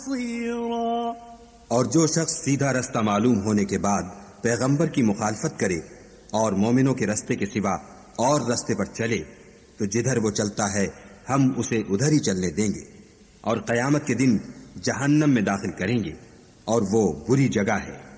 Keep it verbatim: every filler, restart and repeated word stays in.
और जो शख्स सीधा रास्ता मालूम होने के बाद पैगंबर की मुखालफत करे और मोमिनों के रास्ते के सिवा और रास्ते पर चले, तो जिधर वो चलता है हम उसे उधर ही चलने देंगे और क़यामत के दिन जहन्नम में दाखिल करेंगे, और वो बुरी जगह है।